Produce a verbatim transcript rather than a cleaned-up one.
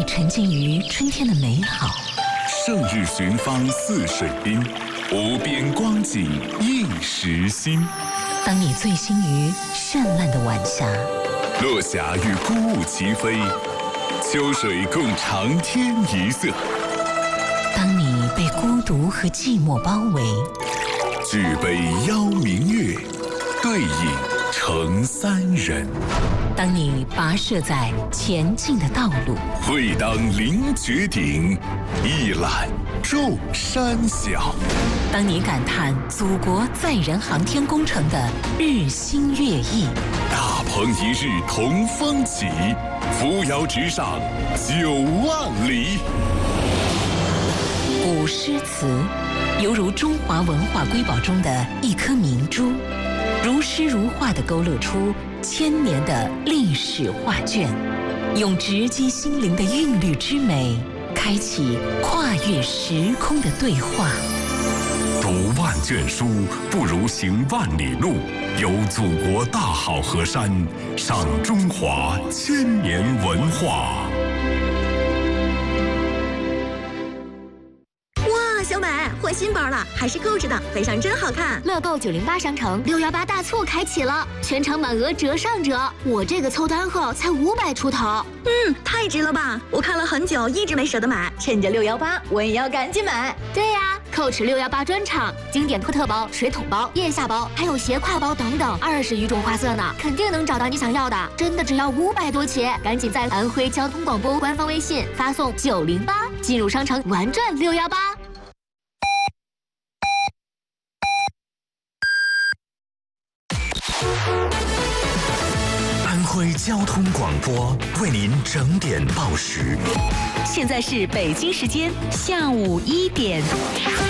沉浸于春天的美好。 胜日寻芳泗水滨，无边光景映时新。 当你醉心于绚烂的晚霞， 落霞与孤鹜齐飞，秋水共长天一色。 当你被孤独和寂寞包围， 举杯邀明月，对影成三人。 当你跋涉在前进的道路， 会当凌绝顶，一览众山小。 当你感叹祖国载人航天工程的日新月异， 大鹏一日同风起，扶摇直上九万里。 古诗词犹如中华文化瑰宝中的一颗明珠，如诗如画地勾勒出千年的历史画卷，用直击心灵的韵律之美，开启跨越时空的对话。 读万卷书，不如行万里路。游祖国大好河山，赏中华千年文化。 小美换新包了，还是购置的，背上真好看。 乐购九零八商城六幺八大促开启了，全场满额折上折。我这个凑单后才五百出头， 嗯，太值了吧！我看了很久，一直没舍得买，趁着六幺八，我也要赶紧买。 对呀、啊，蔻驰六幺八专场，经典托特包、水桶包、腋下包，还有斜挎包等等，二十余种花色呢，肯定能找到你想要的。真的只要五百多起，赶紧在安徽交通广播官方微信发送九零八，进入商城玩转六幺八。 安徽交通广播为您整点报时。 现在是北京时间下午一点。